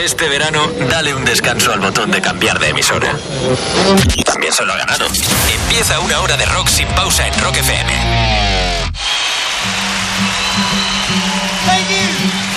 Este verano, dale un descanso al botón de cambiar de emisora. También se lo ha ganado. Empieza una hora de rock sin pausa en Rock FM.